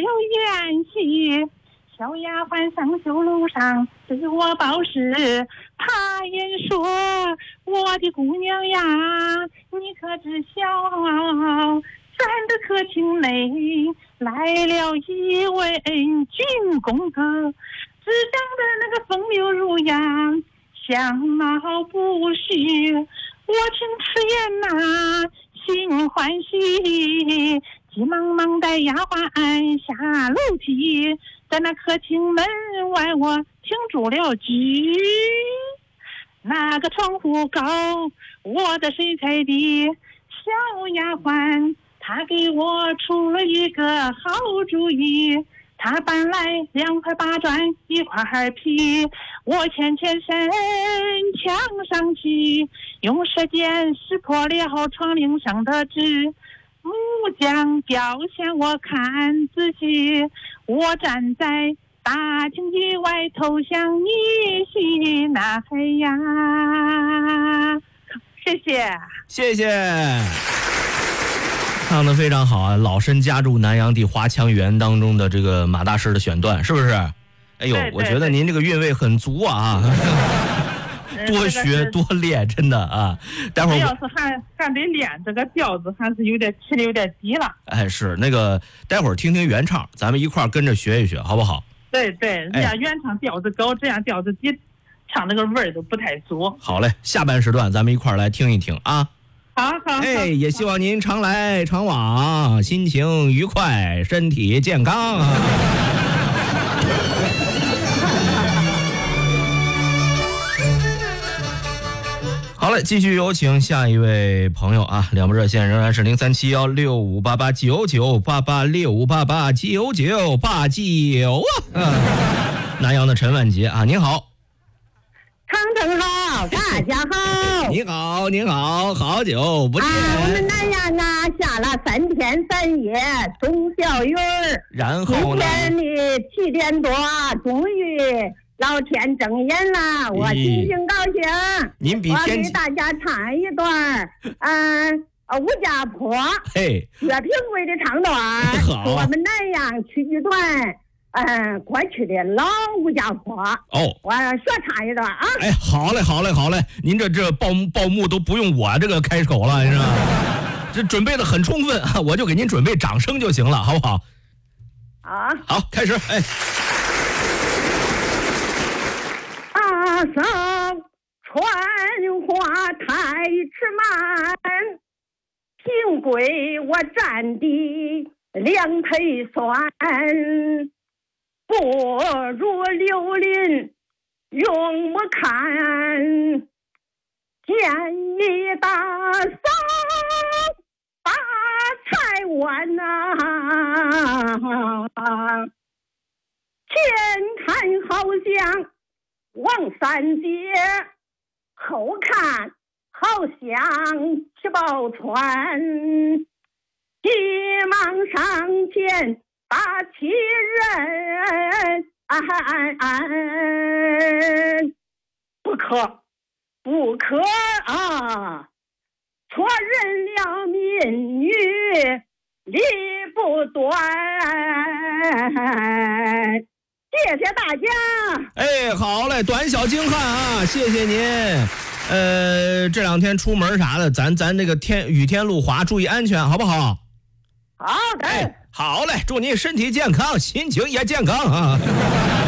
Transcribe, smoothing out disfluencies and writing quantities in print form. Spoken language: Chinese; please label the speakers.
Speaker 1: 宴席。小丫鬟上修路上对我报时，他言说：“我的姑娘呀，你可知晓，咱的客厅内来了一位俊公子，只长得那个风流如杨，相貌不虚。我听此言呐，心欢喜，急忙忙带丫鬟下楼梯，在那客厅门外我停住了脚。那个窗户高，我的水彩的小丫鬟，她给我出了一个好主意。她搬来2块8砖1块皮，我牵身墙上去，用舌尖识破了窗棂上的纸。木匠雕像我看仔细，我站在大厅的外头向你洗那黑呀。谢谢，
Speaker 2: 谢谢。唱得非常好啊！老身家住南阳的华强园当中的这个马大师的选段，是不是？哎呦，我觉得您这个韵味很足啊！多学多练，真的啊！待会儿
Speaker 1: 要是还得练这个调子，还是有点起的有点低了。
Speaker 2: 哎，是那个，待会儿听听原唱，咱们一块儿跟着学一学，好不好？
Speaker 1: 对，人家原唱调子高，这样调子低，唱这个味儿都不太足。
Speaker 2: 好嘞，下半时段咱们一块儿来听一听啊！
Speaker 1: 好，
Speaker 2: 哎，也希望您常来常往，心情愉快，身体健康。好了，继续有请下一位朋友啊，两部热线仍然是03716588998865889989啊。南阳的陈万杰啊，您好。
Speaker 3: 长城好，大家好。
Speaker 2: 你好，好久不见。
Speaker 3: 我们南阳啊，下了3天3夜中小雨儿，
Speaker 2: 然后呢？
Speaker 3: 今天的7点多，终于老天睁眼了，我心情高兴。我给大家唱一段吴家坡薛平贵的唱段，是我们南阳曲剧团。过去的老吴家坡我学唱一段啊！
Speaker 2: 哎，好嘞，您这报幕都不用我这个开口了，你知道吗？这准备的很充分，我就给您准备掌声就行了，好不好？好，开始。哎，
Speaker 3: 阿嫂穿花太迟慢，平贵我站的两腿酸。不如刘林用我看，见你大嫂把菜碗前看好像王三姐，后看好像七宝川，急忙上前打起人，不可啊！错认了民女理不断。谢谢大家。
Speaker 2: 哎，好嘞，短小精悍啊，谢谢您。这2天出门啥的，咱这个雨天路滑，注意安全，好不好？
Speaker 3: 好的。
Speaker 2: 好嘞，祝您身体健康，心情也健康啊。